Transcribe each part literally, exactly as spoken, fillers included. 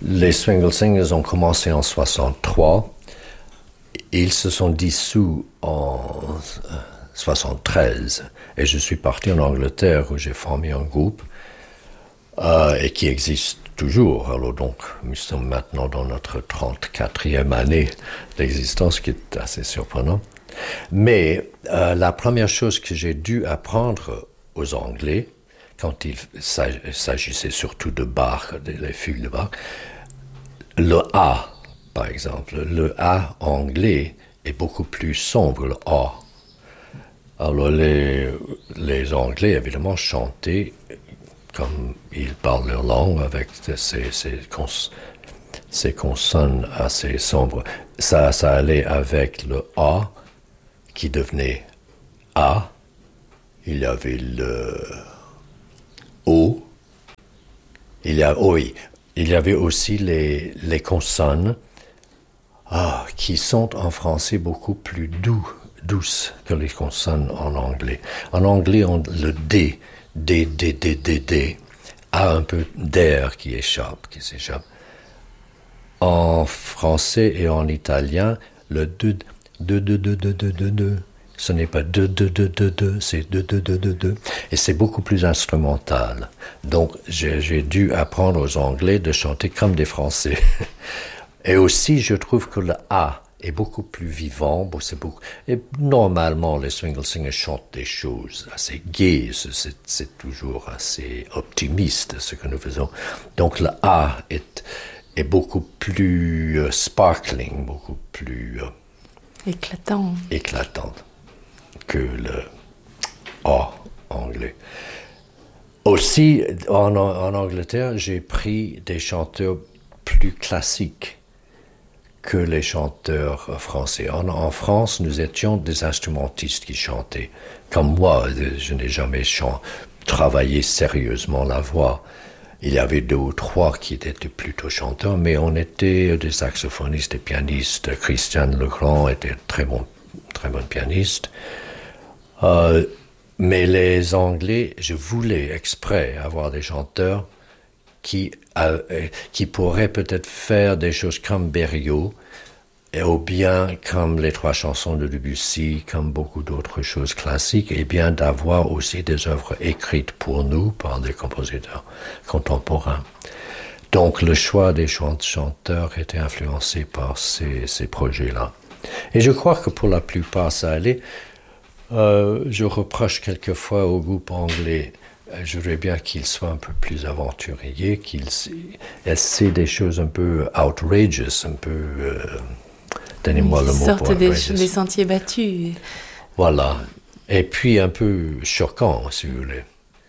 Les Swingle Singers ont commencé en soixante-trois. Ils se sont dissous en soixante-treize. Et je suis parti en Angleterre où j'ai formé un groupe euh, et qui existe toujours. Alors donc, nous sommes maintenant dans notre trente-quatrième année d'existence, ce qui est assez surprenant. Mais euh, la première chose que j'ai dû apprendre aux Anglais, quand il s'agissait surtout de Bach, des fugues de Bach, le A, par exemple, le A anglais est beaucoup plus sombre, le A. Alors les, les Anglais, évidemment, chantaient comme ils parlent leur langue, avec ces, ces, cons, ces consonnes assez sombres. Ça, ça allait avec le A, qui devenait A. Il y avait le O. Il y a, oh oui, il y avait aussi les, les consonnes ah, qui sont en français beaucoup plus doux, douces que les consonnes en anglais. En anglais, on, le D, D, D, D, D, D, a un peu d'air qui échappe, qui s'échappe. En français et en italien, le D, D, D, D, D, D, D, D, ce n'est pas de, de, de, de, de, c'est de, de, de, de, de. Et c'est beaucoup plus instrumental. Donc, j'ai, j'ai dû apprendre aux Anglais de chanter comme des Français. Et aussi, je trouve que le A est beaucoup plus vivant. Bon, c'est beaucoup... Et normalement, les Swingle Singers chantent des choses assez gaies. C'est, c'est toujours assez optimiste, ce que nous faisons. Donc, le A est, est beaucoup plus uh, sparkling, beaucoup plus... Uh, éclatant. Éclatant. Que le A anglais. Aussi, en, en Angleterre, j'ai pris des chanteurs plus classiques que les chanteurs français. En, en France, nous étions des instrumentistes qui chantaient. Comme moi, je n'ai jamais chant, travaillé sérieusement la voix. Il y avait deux ou trois qui étaient plutôt chanteurs, mais on était des saxophonistes et pianistes. Christian Legrand était un très bon, très bon pianiste. Euh, mais les Anglais, je voulais exprès avoir des chanteurs qui, euh, qui pourraient peut-être faire des choses comme Berlioz, et ou bien comme les trois chansons de Debussy, comme beaucoup d'autres choses classiques, et bien d'avoir aussi des œuvres écrites pour nous par des compositeurs contemporains. Donc le choix des chanteurs était influencé par ces, ces projets-là. Et je crois que pour la plupart, ça allait. Euh, je reproche quelquefois au groupe anglais, je voudrais bien qu'il soit un peu plus aventurier, qu'il essaie des choses un peu outrageous, un peu, euh, donnez-moi oui, le mot sortent pour des, outrageous. des sentiers battus. Voilà, et puis un peu choquant, si vous voulez.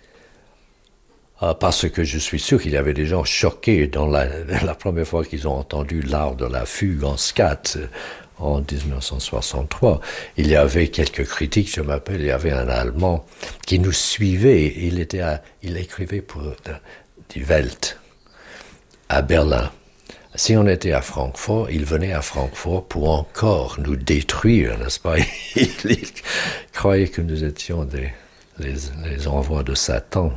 Euh, parce que je suis sûr qu'il y avait des gens choqués dans la, la première fois qu'ils ont entendu l'art de la fugue en scat, en dix-neuf cent soixante-trois, il y avait quelques critiques, je m'appelle, il y avait un Allemand qui nous suivait, il, était à, il écrivait pour Die Welt à Berlin. Si on était à Francfort, il venait à Francfort pour encore nous détruire, n'est-ce pas? il, il croyait que nous étions des, les, les envois de Satan.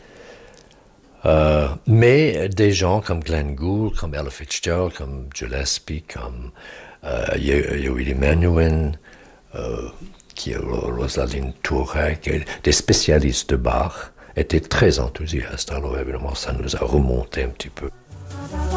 Euh, mais des gens comme Glenn Gould, comme Ella Fitzgerald, comme Gillespie, comme Euh, Yehudi Menuhin, euh, qui est Rosaline Tourek, des spécialistes de Bach, étaient très enthousiastes. Alors évidemment, ça nous a remonté un petit peu.